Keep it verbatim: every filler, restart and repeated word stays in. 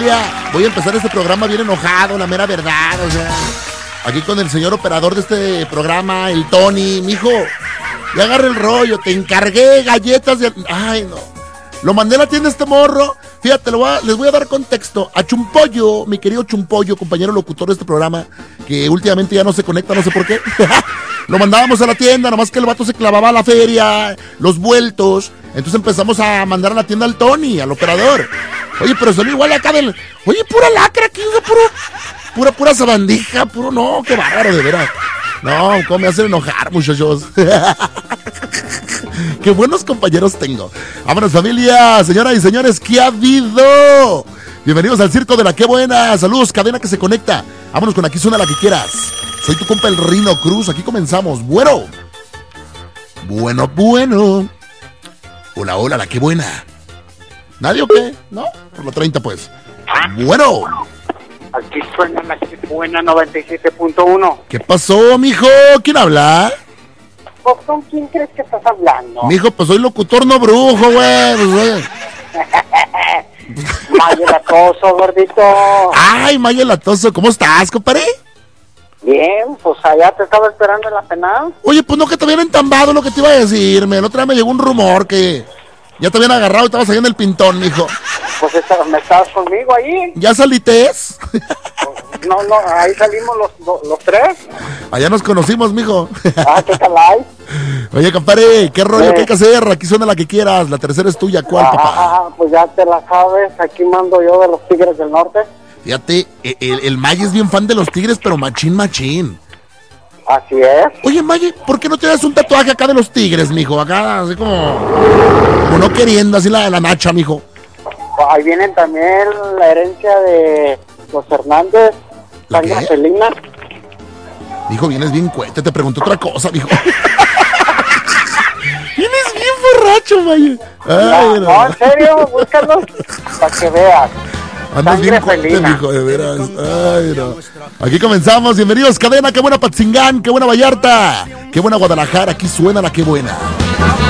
familia. Voy a empezar este programa bien enojado, la mera verdad, o sea. Aquí con el señor operador de este programa, el Tony. Mijo, ya agarré el rollo, te encargué galletas de... Ay, no. Lo mandé a la tienda este morro. Fíjate, lo voy a, les voy a dar contexto. A Chumpollo, mi querido Chumpollo, compañero locutor de este programa, que últimamente ya no se conecta, no sé por qué. Lo mandábamos a la tienda, nomás que el vato se clavaba a la feria, los vueltos. Entonces empezamos a mandar a la tienda al Tony, al operador. Oye, pero salió igual acá del... Oye, pura lacra aquí, puro... Pura, pura sabandija, puro... No, qué bárbaro, de veras. No, cómo me hacen enojar, muchachos. Qué buenos compañeros tengo. Vámonos, familia, señoras y señores, ¿qué ha habido? Bienvenidos al circo de la Qué Buena. Saludos, cadena que se conecta. Vámonos con Aquí Suena la que quieras. Soy tu compa el Rino Cruz, aquí comenzamos. Bueno, bueno, bueno. Hola, hola, la Qué Buena. ¿Nadie o qué? ¿No? Por la treinta, pues. Bueno. Aquí suena la Qué Buena noventa y siete punto uno. ¿Qué pasó, mijo? ¿Quién habla? ¿Vos con quién crees que estás hablando? Mijo, pues soy locutor, no brujo, güey. Pues, güey. Mayo Latoso, gordito. Ay, Mayo Latoso, ¿cómo estás, compadre? Bien, pues allá te estaba esperando en la penal. Oye, pues no que te habían entambado lo que te iba a decirme. El otro día me llegó un rumor que ya te habían agarrado y estabas ahí en el pintón, mijo. Pues esta, me estabas conmigo ahí. ¿Ya salites? No, no, ahí salimos los, los, los tres. Allá nos conocimos, mijo. Ah, ¿qué tal hay? Oye, compadre, ¿qué rollo? Eh. ¿Qué hay que hacer? Aquí suena la que quieras. La tercera es tuya. ¿Cuál, papá? Ah, pues ya te la sabes. Aquí mando yo de los Tigres del Norte. Fíjate, el, el May es bien fan de los Tigres, pero machín, machín. Así es. Oye, May, ¿por qué no te das un tatuaje acá de los Tigres, mijo? Acá, así como... Como no queriendo, así la, la nacha, mijo. Ahí vienen también la herencia de los Hernández, ¿La sangre qué? felina. Mijo, vienes bien cuete, te pregunto otra cosa, mijo. Vienes bien borracho, May. No, Ay, no, en serio, búscalos para que veas. Andas Sangre bien cuete, felina. mijo, de veras. Ay, no. Aquí comenzamos. Bienvenidos, cadena. Qué buena Patzingán, qué buena Vallarta, qué buena Guadalajara. Aquí suena la Qué Buena.